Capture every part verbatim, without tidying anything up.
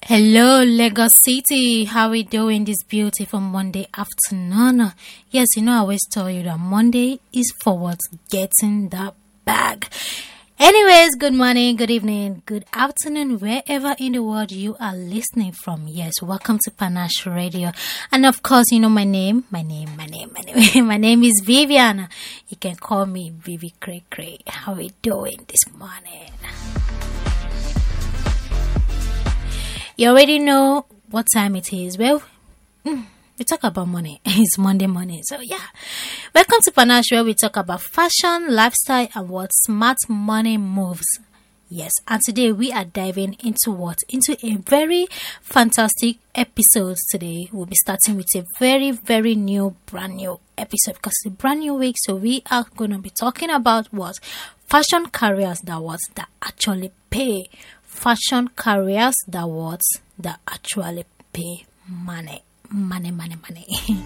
Hello, Lagos City. How we doing this beautiful Monday afternoon? Yes, you know, I always tell you that Monday is for what's getting that bag. Anyways, good morning, good evening, good afternoon, wherever in the world you are listening from. Yes, welcome to Panache Radio. And of course, you know my name, my name, my name, my name. My name is Viviana. You can call me Vivi Cray Cray. How we doing this morning? You already know what time it is. Well, mm, we talk about money. It's Monday morning. So yeah. Welcome to Panache, where we talk about fashion, lifestyle, and what smart money moves. Yes. And today we are diving into what? Into a very fantastic episode today. We'll be starting with a very, very new, brand new episode because it's a brand new week. So we are going to be talking about what? Fashion careers that what? That actually pay. Fashion careers that what? That actually pay money. Money, money, money.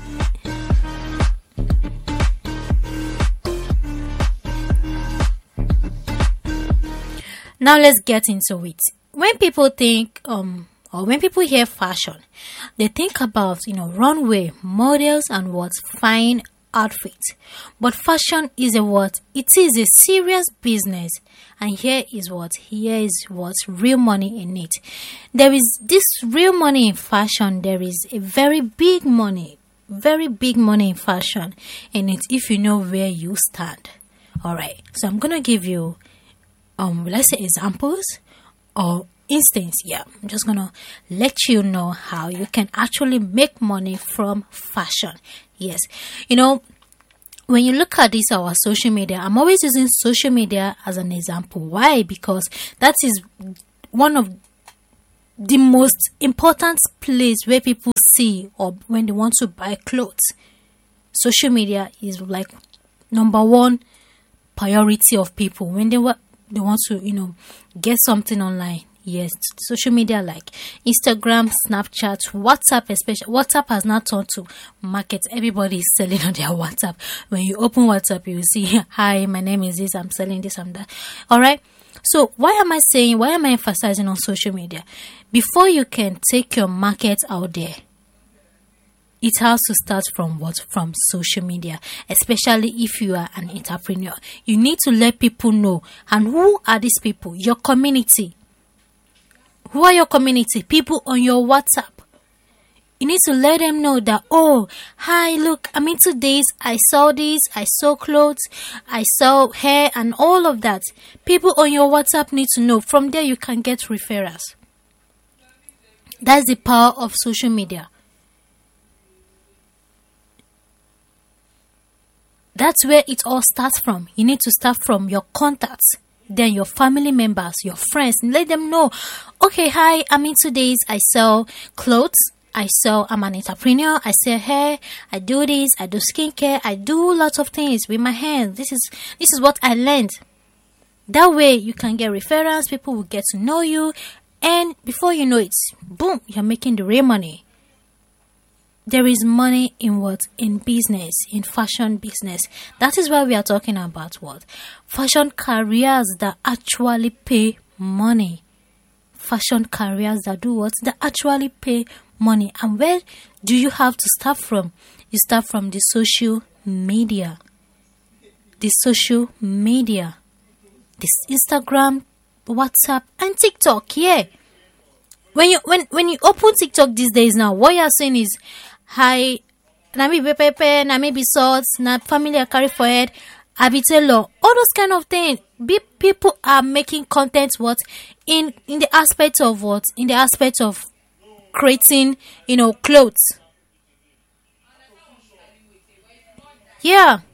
Now let's get into it. When people think, um, or when people hear fashion, they think about, you know, runway, models and what? Fine outfits. But fashion is a what? It is a serious business. And here is what? Here is what's real money in it. There is this real money in fashion. There is a very big money, very big money in fashion in it if you know where you stand. Alright. So I'm gonna give you um let's say examples or instance. Yeah, I'm just gonna let you know how you can actually make money from fashion. Yes, you know, when you look at this, our social media, I'm always using social media as an example. Why? Because that is one of the most important place where people see or when they want to buy clothes. Social media is like number one priority of people when they wa- they want to, you know, get something online. Yes, social media like Instagram, Snapchat, WhatsApp, especially. WhatsApp has now turned to market. Everybody is selling on their WhatsApp. When you open WhatsApp, you will see, hi, my name is this, I'm selling this, I'm that. All right. So why am I saying, why am I emphasizing on social media? Before you can take your market out there, it has to start from what? From social media, especially if you are an entrepreneur. You need to let people know. And who are these people? Your community. Who are your community? People on your WhatsApp. You need to let them know that, oh, hi, look, I'm into this. I saw this. I saw clothes. I saw hair and all of that. People on your WhatsApp need to know. From there, you can get referrals. That's the power of social media. That's where it all starts from. You need to start from your contacts. Then your family members, your friends, let them know, okay, hi, I'm into this. I sell clothes. I sell, I'm an entrepreneur. I sell hair. I do this. I do skincare. I do lots of things with my hands. This is, this is what I learned. That way you can get referrals. People will get to know you. And before you know it, boom, you're making the real money. There is money in what? In business, in fashion business. That is why we are talking about what? Fashion careers that actually pay money. Fashion careers that do what? That actually pay money. And where do you have to start from? You start from the social media. The social media. This Instagram, WhatsApp, and TikTok. Yeah. When you when when you open TikTok these days now, what you are saying is, hi, na me be pepe, na me be salt, na family I carry for head, I be tailor, all those kind of things. Be, people are making content what in in the aspect of what in the aspect of creating, you know, clothes. Yeah.